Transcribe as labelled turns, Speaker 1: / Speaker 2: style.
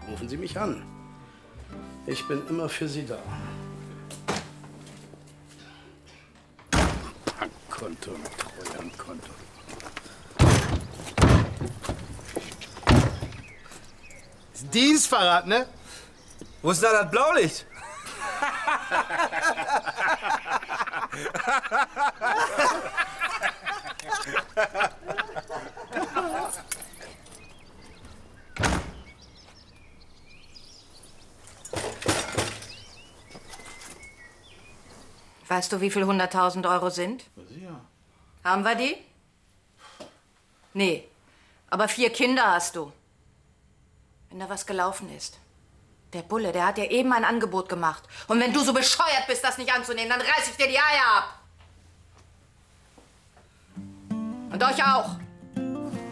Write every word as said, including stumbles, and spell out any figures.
Speaker 1: rufen Sie mich an. Ich bin immer für Sie da. Bankkonto, Treuhandkonto.
Speaker 2: Dienstfahrrad, ne?
Speaker 3: Wo ist da das Blaulicht?
Speaker 4: Weißt du, wie viel hunderttausend Euro sind?
Speaker 1: Ja.
Speaker 4: Haben wir die? Nee. Aber vier Kinder hast du. Wenn da was gelaufen ist. Der Bulle, der hat dir eben ein Angebot gemacht. Und wenn du so bescheuert bist, das nicht anzunehmen, dann reiß ich dir die Eier ab. Und euch auch.